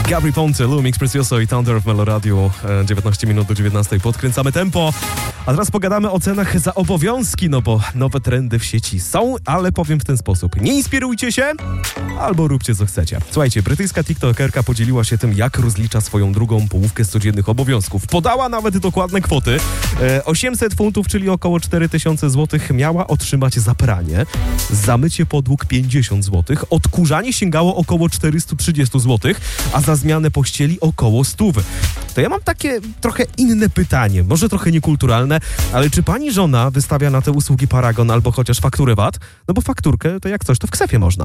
Gabry Ponte, Lumix Precioso i Thunder w Meloradiu. 19 minut do 19. Podkręcamy tempo. A teraz pogadamy o cenach za obowiązki, no bo nowe trendy w sieci są, ale powiem w ten sposób. Nie inspirujcie się, albo róbcie co chcecie. Słuchajcie, brytyjska tiktokerka podzieliła się tym, jak rozlicza swoją drugą połówkę z codziennych obowiązków. Podała nawet dokładne kwoty. 800 funtów, czyli około 4000 zł miała otrzymać za pranie. Za mycie podłóg 50 zł. Odkurzanie sięgało około 430 zł, a za zmianę pościeli około 100. To ja mam takie trochę inne pytanie, może trochę niekulturalne, ale czy pani żona wystawia na te usługi paragon albo chociaż fakturę VAT? No bo fakturkę to jak coś, to w ksefie można.